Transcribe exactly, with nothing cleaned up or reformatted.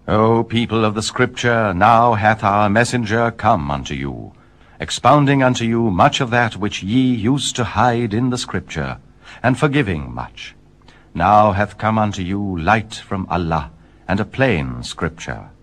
O people of the Scripture, now hath our messenger come unto you, expounding unto you much of that which ye used to hide in the Scripture, and forgiving much. Now hath come unto you light from Allah, and a plain Scripture.